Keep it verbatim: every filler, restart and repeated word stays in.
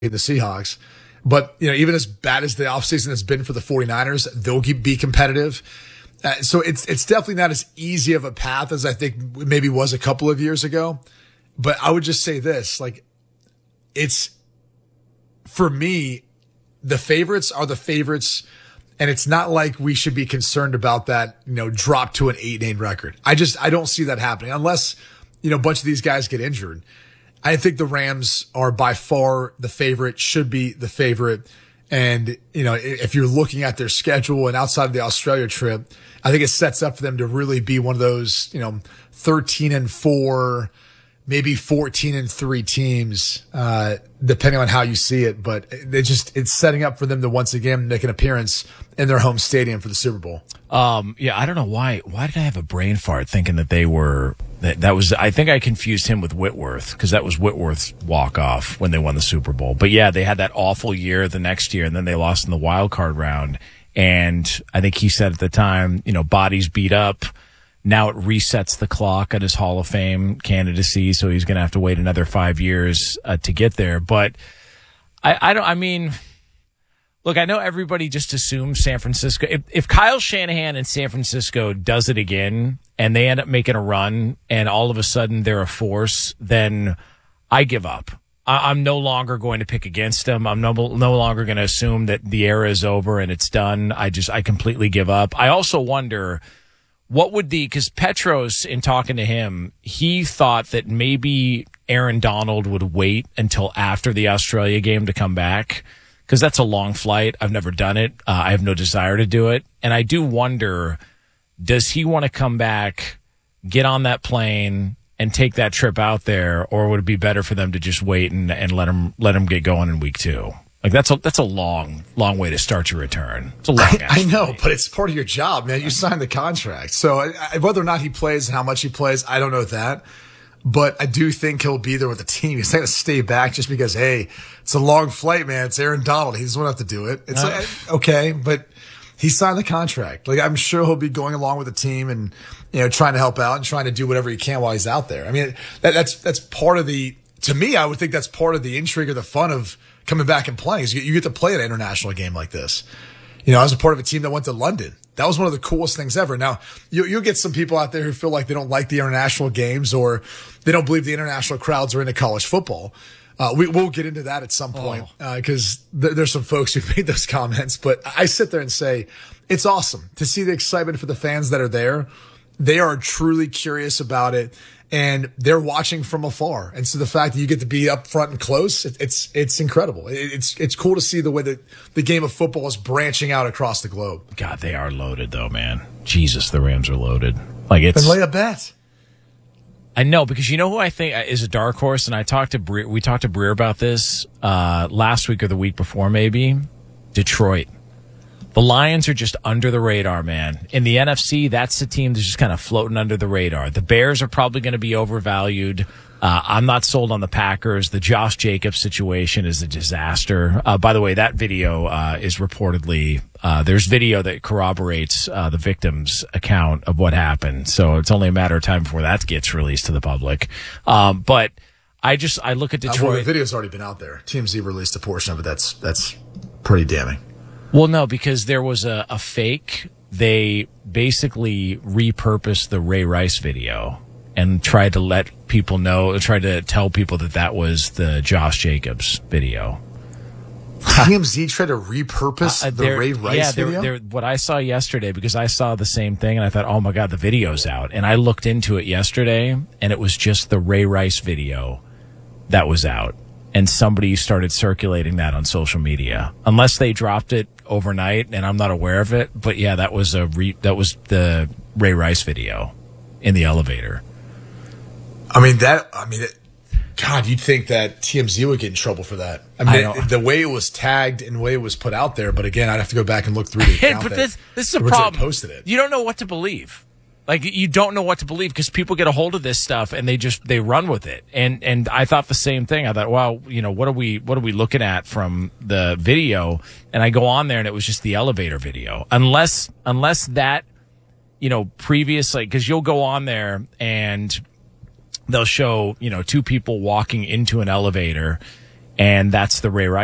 the Seahawks. But, you know, even as bad as the offseason has been for the 49ers, they'll keep, be competitive. Uh, so it's, it's definitely not as easy of a path as I think maybe was a couple of years ago. But I would just say this, like, it's, for me, the favorites are the favorites. And it's not like we should be concerned about that, you know, drop to an eight and eight record. I just, I don't see that happening unless, you know, a bunch of these guys get injured. I think the Rams are by far the favorite, should be the favorite. And, you know, if you're looking at their schedule and outside of the Australia trip, I think it sets up for them to really be one of those, you know, thirteen and four, maybe fourteen and three teams, uh, depending on how you see it. But they just, it's setting up for them to once again make an appearance in their home stadium for the Super Bowl. Um, yeah, I don't know why, why did I have a brain fart thinking that they were, that, that was, I think I confused him with Whitworth because that was Whitworth's walk off when they won the Super Bowl. But yeah, they had that awful year the next year and then they lost in the wild card round. And I think he said at the time, you know, bodies beat up. Now it resets the clock on his Hall of Fame candidacy, so he's going to have to wait another five years uh, to get there. But I, I don't. I mean, look, I know everybody just assumes San Francisco. If, if Kyle Shanahan in San Francisco does it again, and they end up making a run, and all of a sudden they're a force, then I give up. I, I'm no longer going to pick against them. I'm no no longer going to assume that the era is over and it's done. I just I completely give up. I also wonder. What would the, because Petros, in talking to him, he thought that maybe Aaron Donald would wait until after the Australia game to come back, because that's a long flight. I've never done it. Uh, I have no desire to do it. And I do wonder, does he want to come back, get on that plane, and take that trip out there, or would it be better for them to just wait and, and let him let him get going in week two? Like, that's a, that's a long, long way to start your return. It's a long I, I know, but it's part of your job, man. You signed the contract. So I, I, whether or not he plays and how much he plays, I don't know that. But I do think he'll be there with the team. He's not going to stay back just because, hey, it's a long flight, man. It's Aaron Donald. He doesn't have to do it. It's uh, like, okay, but he signed the contract. Like, I'm sure he'll be going along with the team and, you know, trying to help out and trying to do whatever he can while he's out there. I mean, that, that's, that's part of the, to me, I would think that's part of the intrigue or the fun of coming back and playing. Is you, you get to play an international game like this. You know, I was a part of a team that went to London. That was one of the coolest things ever. Now, you, you'll get some people out there who feel like they don't like the international games or they don't believe the international crowds are into college football. Uh, we, we'll get into that at some point because oh. uh, th- there's some folks who've made those comments. But I sit there and say, it's awesome to see the excitement for the fans that are there. They are truly curious about it. And they're watching from afar. And so the fact that you get to be up front and close, it, it's, it's incredible. It, it's, it's cool to see the way that the game of football is branching out across the globe. God, they are loaded though, man. Jesus, the Rams are loaded. Like it's. Then lay a bet. I know, because you know who I think is a dark horse, and I talked to Breer, we talked to Breer about this, uh, last week or the week before maybe. Detroit. The Lions are just under the radar, man. In the N F C, that's the team that's just kind of floating under the radar. The Bears are probably going to be overvalued. Uh, I'm not sold on the Packers. The Josh Jacobs situation is a disaster. Uh, by the way, that video uh, is reportedly, uh, there's video that corroborates uh, the victim's account of what happened. So it's only a matter of time before that gets released to the public. Um, but I just, I look at Detroit. Uh, well, the video's already been out there. T M Z released a portion of it. That's, that's pretty damning. Well, no, because there was a, a fake. They basically repurposed the Ray Rice video and tried to let people know, tried to tell people that that was the Josh Jacobs video. T M Z tried to repurpose uh, the Ray Rice yeah, video? Yeah, they're, what I saw yesterday, because I saw the same thing, and I thought, oh, my God, the video's out. And I looked into it yesterday, and it was just the Ray Rice video that was out. And somebody started circulating that on social media. Unless they dropped it overnight, and I'm not aware of it. But, yeah, that was a re- that was the Ray Rice video in the elevator. I mean, that, I mean, it, God, you'd think that T M Z would get in trouble for that. I mean, I it, the way it was tagged and the way it was put out there. But again, I'd have to go back and look through the account. But that this, this is a problem. Posted it. You don't know what to believe. Like, you don't know what to believe because people get a hold of this stuff and they just, they run with it. And, and I thought the same thing. I thought, well, you know, what are we, what are we looking at from the video? And I go on there and it was just the elevator video. Unless, unless that, you know, previous, like, cause you'll go on there and they'll show, you know, two people walking into an elevator And that's the Ray Rice